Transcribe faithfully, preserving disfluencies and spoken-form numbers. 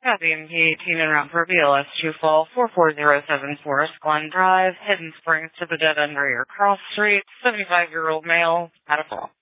Copy M P eighteen en route for B L S two fall four four zero seven Forest Glen Drive, Hidden Springs to the dead end rear. Cross Street, seventy-five-year-old male, had a fall.